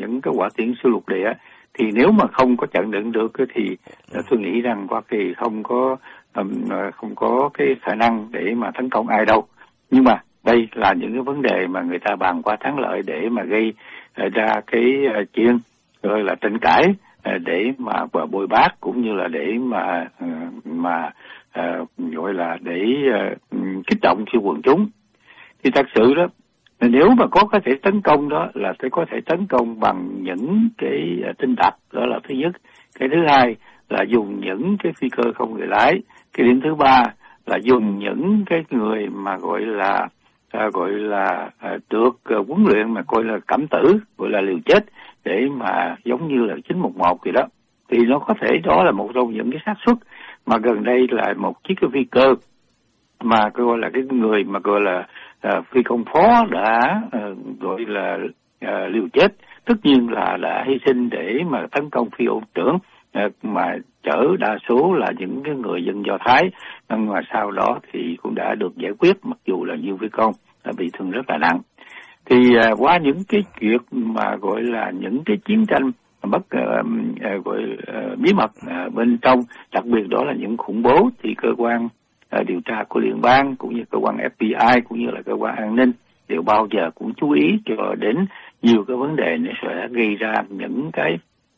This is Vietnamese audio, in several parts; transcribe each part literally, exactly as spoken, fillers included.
những cái quả tiễn siêu lục địa, thì nếu mà không có chặn đựng được thì tôi nghĩ rằng Hoa Kỳ không có không có cái khả năng để mà tấn công ai đâu. Nhưng mà đây là những cái vấn đề mà người ta bàn qua thắng lợi để mà gây ra cái chuyện gọi là tranh cãi, để mà bồi bác cũng như là để mà mà uh, gọi là để uh, kích động cho quần chúng. Thì thật sự đó, nếu mà có có thể tấn công đó là phải có thể tấn công bằng những cái tinh đập, đó là thứ nhất. Cái thứ hai là dùng những cái phi cơ không người lái. Cái điểm thứ ba là dùng những cái người mà gọi là à, gọi là à, được à, huấn luyện mà gọi là cảm tử, gọi là liều chết, để mà giống như là chín một một gì đó. Thì nó có thể đó là một trong những cái xác suất mà gần đây là một chiếc cái phi cơ mà gọi là cái người mà gọi là uh, phi công phó đã uh, gọi là uh, liều chết, tất nhiên là đã hy sinh để mà tấn công phi công trưởng, uh, mà chở đa số là những cái người dân Do Thái, nhưng mà sau đó thì cũng đã được giải quyết, mặc dù là nhiều phi công đã bị thương rất là nặng. Thì uh, qua những cái chuyện mà gọi là những cái chiến tranh bất uh, uh, gọi uh, bí mật uh, bên trong, đặc biệt đó là những khủng bố, thì cơ quan uh, điều tra của liên bang cũng như cơ quan F B I cũng như là cơ quan an ninh đều bao giờ cũng chú ý cho đến nhiều cái vấn đề nó sẽ gây ra những cái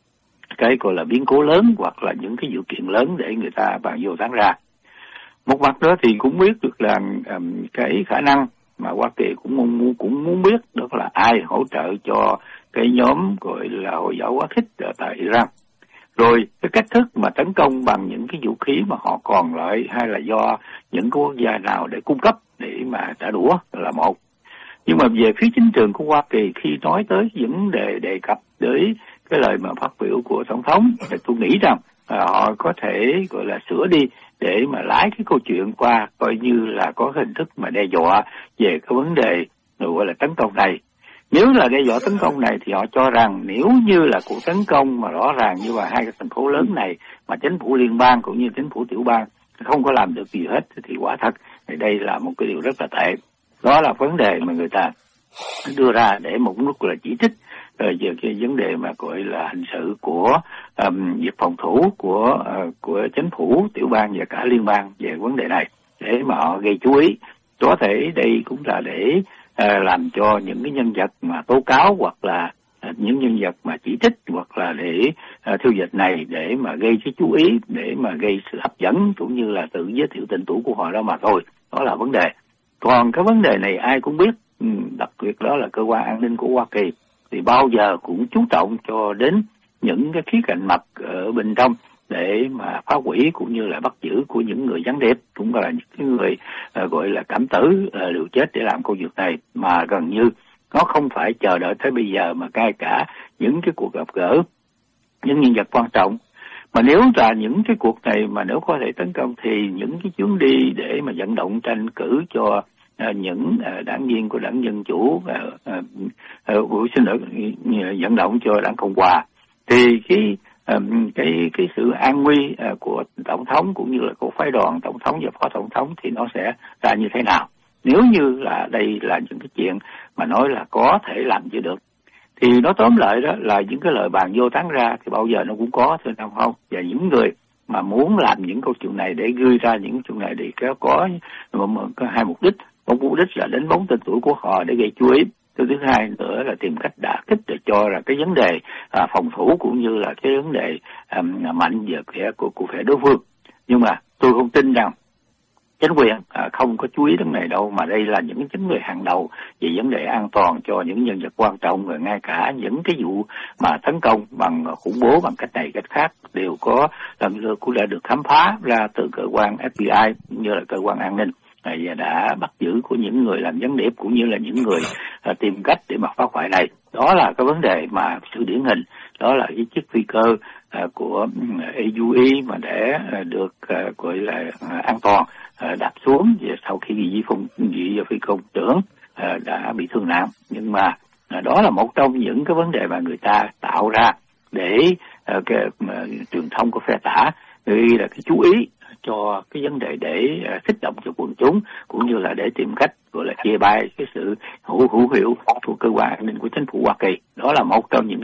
cái gọi là biến cố lớn hoặc là những cái sự kiện lớn để người ta bàn vô tán ra. Một mặt đó thì cũng biết được là um, cái khả năng mà Hoa Kỳ cũng muốn cũng muốn biết đó là ai hỗ trợ cho cái nhóm gọi là Hồi giáo quá khích ở tại Iran. Rồi cái cách thức mà tấn công bằng những cái vũ khí mà họ còn lại, hay là do những quốc gia nào để cung cấp để mà trả đũa là một. Nhưng mà về phía chính trường của Hoa Kỳ, khi nói tới vấn đề đề cập tới cái lời mà phát biểu của Tổng thống, thì tôi nghĩ rằng à, họ có thể gọi là sửa đi để mà lái cái câu chuyện qua coi như là có hình thức mà đe dọa về cái vấn đề gọi là tấn công này. Nếu là đe dọa tấn công này thì họ cho rằng nếu như là cuộc tấn công mà rõ ràng như là hai cái thành phố lớn này mà chính phủ liên bang cũng như chính phủ tiểu bang không có làm được gì hết thì quả thật thì đây là một cái điều rất là tệ. Đó là vấn đề mà người ta đưa ra để một lúc là chỉ trích về cái vấn đề mà gọi là hình sự của um, việc phòng thủ của uh, của chính phủ tiểu bang và cả liên bang về vấn đề này, để mà họ gây chú ý. Có thể đây cũng là để uh, làm cho những cái nhân vật mà tố cáo hoặc là uh, những nhân vật mà chỉ trích hoặc là để uh, theo dịch này để mà gây cái chú ý, để mà gây sự hấp dẫn cũng như là tự giới thiệu tên tuổi của họ đó mà thôi. Đó là vấn đề. Còn cái vấn đề này ai cũng biết, đặc biệt đó là cơ quan an ninh của Hoa Kỳ thì bao giờ cũng chú trọng cho đến những cái khía cạnh mặt ở bên trong để mà phá hủy cũng như là bắt giữ của những người gián điệp, cũng là những người uh, gọi là cảm tử uh, liều chết để làm công việc này, mà gần như nó không phải chờ đợi tới bây giờ mà ngay cả những cái cuộc gặp gỡ những nhân vật quan trọng. Mà nếu là những cái cuộc này mà nếu có thể tấn công thì những cái chuyến đi để mà vận động tranh cử cho uh, những uh, đảng viên của đảng Dân Chủ, uh, uh, uh, xin lỗi, uh, vận động cho đảng Cộng Hòa, thì cái um, cái cái sự an nguy uh, của tổng thống cũng như là của phái đoàn tổng thống và phó tổng thống thì nó sẽ ra như thế nào? Nếu như là đây là những cái chuyện mà nói là có thể làm cho được, thì nó tóm lại đó là những cái lời bàn vô tán ra thì bao giờ nó cũng có, thưa ông không? Và những người mà muốn làm những câu chuyện này để gửi ra những chuyện này để có, có, có hai mục đích. Một mục đích là đánh bóng tên tuổi của họ để gây chú ý. Thứ thứ hai nữa là tìm cách đả kích để cho là cái vấn đề à, phòng thủ cũng như là cái vấn đề à, mạnh về phía của, của phe đối phương. Nhưng mà tôi không tin rằng chính quyền à, không có chú ý đến này đâu, mà đây là những chính người hàng đầu về vấn đề an toàn cho những nhân vật quan trọng, và ngay cả những cái vụ mà tấn công bằng khủng bố bằng cách này cách khác đều có lần lượt cũng đã được khám phá ra từ cơ quan F B I cũng như là cơ quan an ninh, và đã bắt giữ của những người làm gián điệp cũng như là những người à, tìm cách để mà phá hoại này. Đó là cái vấn đề mà sự điển hình, đó là cái chiếc phi cơ à, của A U E mà để à, được à, gọi là à, an toàn à, đáp xuống và sau khi vị phong vị phi công trưởng à, đã bị thương nặng. Nhưng mà à, đó là một trong những cái vấn đề mà người ta tạo ra để à, cái à, truyền thông của phe tả gây là cái chú ý cho cái vấn đề để uh, kích động cho quần chúng cũng như là để tìm cách gọi là chê bai cái sự hữu hữu hiệu của cơ quan an ninh của chính phủ Hoa Kỳ. Đó là một trong những